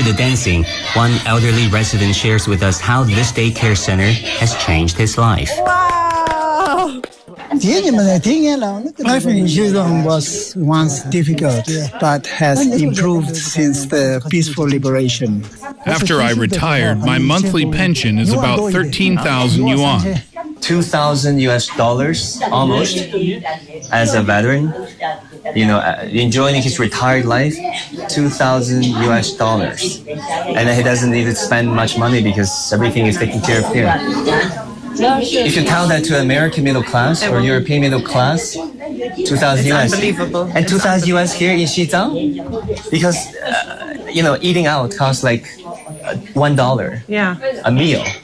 After the dancing, one elderly resident shares with us how this daycare center has changed his life. Life in Zhejiang was once difficult, but has improved since the peaceful liberation. After I retired, my monthly pension is about 13,000 yuan. 2,000 US dollars almost as a veteran, enjoying his retired life, 2,000 US dollars. And he doesn't need to spend much money because everything is taken care of here. If you tell that to American middle class or European middle class, 2,000 US. Unbelievable. And 2,000 US here in Xizang? Because, eating out costs like $1 Yeah. a meal.